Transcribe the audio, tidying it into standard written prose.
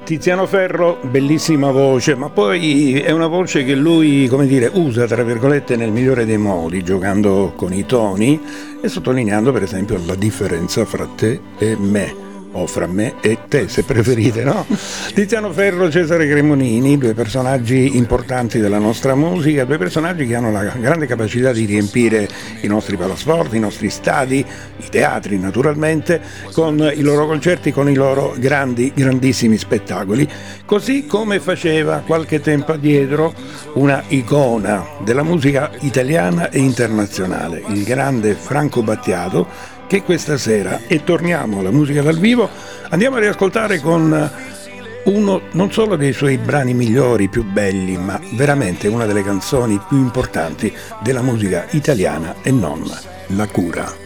Tiziano Ferro, bellissima voce, ma poi è una voce che lui, come dire, usa tra virgolette nel migliore dei modi, giocando con i toni e sottolineando per esempio la differenza fra te e me, o fra me e te se preferite, no? Tiziano Ferro, Cesare Cremonini, due personaggi importanti della nostra musica, due personaggi che hanno la grande capacità di riempire i nostri palasport, i nostri stadi, i teatri naturalmente, con i loro concerti, con i loro grandissimi spettacoli, così come faceva qualche tempo addietro una icona della musica italiana e internazionale, il grande Franco Battiato, che questa sera, e torniamo alla musica dal vivo, andiamo a riascoltare con uno non solo dei suoi brani migliori, più belli, ma veramente una delle canzoni più importanti della musica italiana e non, La cura.